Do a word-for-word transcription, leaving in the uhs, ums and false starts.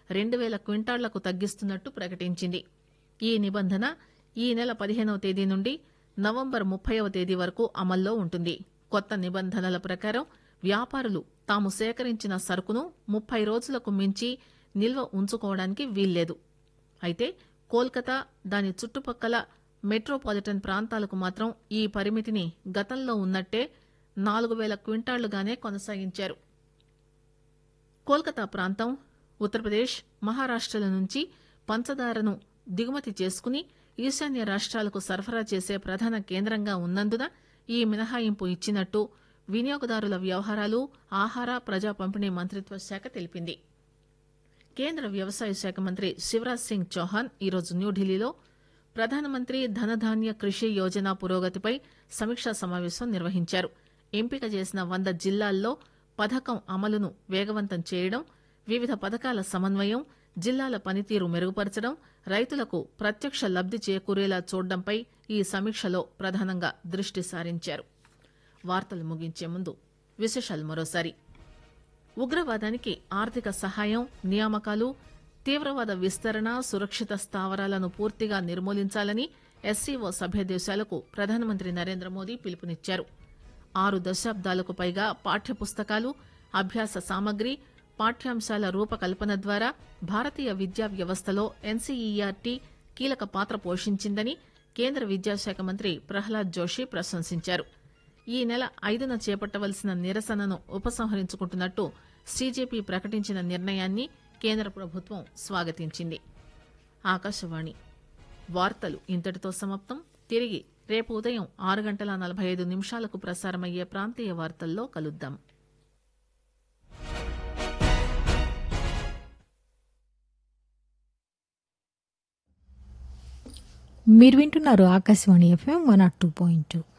రెండు వేల క్వింటాళ్లకు తగ్గిస్తున్నట్టు ప్రకటించింది. ఈ నిబంధన ఈ నెల పదిహేనవ తేదీ నుండి నవంబర్ ముప్పైవ తేదీ వరకు అమల్లో ఉంటుంది. కొత్త నిబంధనల ప్రకారం వ్యాపారులు తాము సేకరించిన సరుకును ముప్పై రోజులకు మించి నిల్వ ఉంచుకోవడానికి వీల్లేదు. అయితే కోల్కతా, దాని చుట్టుపక్కల మెట్రోపాలిటన్ ప్రాంతాలకు మాత్రం ఈ పరిమితిని గతంలో ఉన్నట్టే నాలుగు వేల క్వింటాళ్లుగానే కొనసాగించారు. కోల్కతా ప్రాంతం ఉత్తరప్రదేశ్, మహారాష్టల నుంచి పంచదారను దిగుమతి చేసుకుని ఈశాన్య రాష్ట్రాలకు సరఫరా చేసే ప్రధాన కేంద్రంగా ఉన్నందున ఈ మినహాయింపు ఇచ్చినట్టు వినియోగదారుల వ్యవహారాలు, ఆహార, ప్రజా పంపిణీ మంత్రిత్వ శాఖ తెలిపింది. కేంద్ర వ్యవసాయ శాఖ మంత్రి శివరాజ్ సింగ్ చౌహాన్ ఈరోజు న్యూఢిల్లీలో ప్రధానమంత్రి ధనధాన్య కృషి యోజన పురోగతిపై సమీక్షా సమావేశం నిర్వహించారు. ఎంపిక చేసిన వంద జిల్లాల్లో పథకం అమలును వేగవంతం చేయడం, వివిధ పథకాల సమన్వయం, జిల్లాల పనితీరు మెరుగుపరచడం, రైతులకు ప్రత్యక్ష లబ్ది చేకూరేలా చూడడంపై ఈ సమీక్షలో ప్రధానంగా దృష్టి సారించారు. వార్తలు ముగించే ముందు విశేషాలు మరోసారి. ఉగ్రవాదానికి ఆర్థిక సహాయం, నియామకాలు, తీవ్రవాద విస్తరణ, సురక్షిత స్థావరాలను పూర్తిగా నిర్మూలించాలని ఎస్సీఓ సభ్య దేశాలకు ప్రధానమంత్రి నరేంద్ర మోదీ పిలుపునిచ్చారు. ఆరు దశాబ్దాలకు పైగా పాఠ్యపుస్తకాలు, అభ్యాస సామగ్రి, పాఠ్యాంశాల రూపకల్పన ద్వారా భారతీయ విద్యా వ్యవస్థలో ఎన్సీఈఆర్టీ కీలక పాత్ర పోషించిందని కేంద్ర విద్యాశాఖ మంత్రి ప్రహ్లాద్ జోషి ప్రశంసించారు. ఈ నెల ఐదున చేపట్టవలసిన నిరసనను ఉపసంహరించుకుంటున్నట్టు సీజేపీ ప్రకటించిన నిర్ణయాన్ని కేంద్ర ప్రభుత్వం స్వాగతించింది. ఆకాశవాణి వార్తలు ఇంతటితో సమాప్తం. తిరిగి రేపు ఉదయం ఆరు గంటల నలభై ఐదు నిమిషాలకు ప్రసారమయ్యే ప్రాంతీయ వార్తల్లో కలుద్దాం. మీరు వింటున్నారు Akashvani FM one not two point two.